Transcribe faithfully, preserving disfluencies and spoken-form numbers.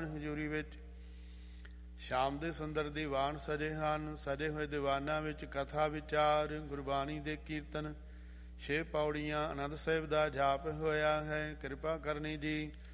ਹਨ ਹਜ਼ੂਰੀ ਵਿੱਚ। ਸ਼ਾਮ ਦੇ ਸੁੰਦਰ ਦੀਵਾਨ ਸਜੇ ਹਨ। ਸਜੇ ਹੋਏ ਦੀਵਾਨਾਂ ਵਿੱਚ ਕਥਾ ਵਿਚਾਰ, ਗੁਰਬਾਣੀ ਦੇ ਕੀਰਤਨ, ਛੇ ਪੌੜੀਆਂ, ਆਨੰਦ ਸਾਹਿਬ ਦਾ ਜਾਪ ਹੋਇਆ ਹੈ। ਕਿਰਪਾ ਕਰਨੀ ਜੀ।